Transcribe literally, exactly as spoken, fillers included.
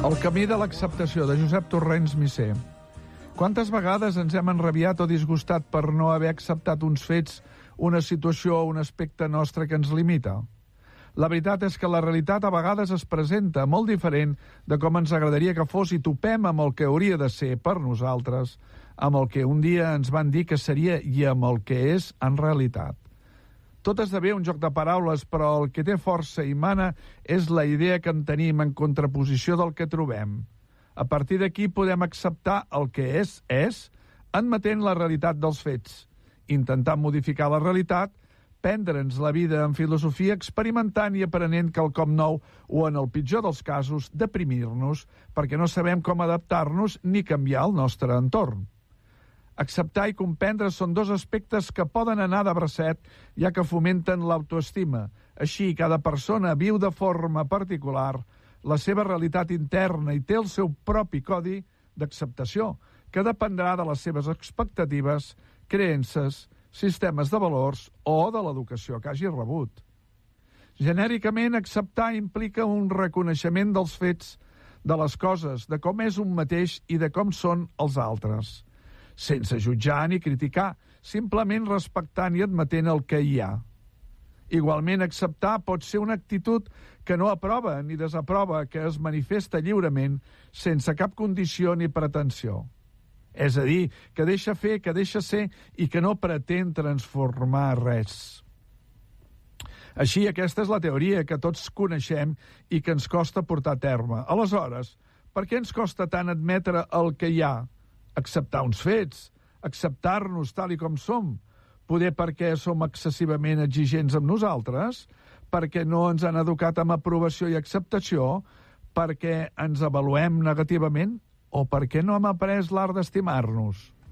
El camí de l'acceptació, de Josep Torrents Misser. Quantes vegades ens hem enrabiat o disgustat per no haver acceptat uns fets, una situació o un aspecte nostre que ens limita? La veritat és que la realitat a vegades es presenta molt diferent de com ens agradaria que fos i topem amb el que hauria de ser per nosaltres, amb el que un dia ens van dir que seria i amb el que és en realitat. Tot esdevé un joc de paraules, però el que té força i mana és la idea que en tenim en contraposició del que trobem. A partir d'aquí podem acceptar el que és, és, admetent la realitat dels fets, intentant modificar la realitat, prendre'ns la vida en filosofia, experimentant i aprenent quelcom nou o, en el pitjor dels casos, deprimir-nos perquè no sabem com adaptar-nos ni canviar el nostre entorn. Acceptar i comprendre són dos aspectes que poden anar de bracet, ja que fomenten l'autoestima. Així, cada persona viu de forma particular la seva realitat interna i té el seu propi codi d'acceptació, que dependrà de les seves expectatives, creences, sistemes de valors o de l'educació que hagi rebut. Genèricament, acceptar implica un reconeixement dels fets, de les coses, de com és un mateix i de com són els altres, sense jutjar ni criticar, simplement respectant i admetent el que hi ha. Igualment, acceptar pot ser una actitud que no aprova ni desaprova, que es manifesta lliurement, sense cap condició ni pretensió. És a dir, que deixa fer, que deixa ser i que no pretén transformar res. Així, aquesta és la teoria que tots coneixem i que ens costa portar a terme. Aleshores, per què ens costa tant admetre el que hi ha? Acceptar uns fets, acceptar-nos tal i com som, poder perquè som excessivament exigents amb nosaltres, perquè no ens han educat amb aprovació i acceptació, perquè ens avaluem negativament o perquè no hem après l'art d'estimar-nos.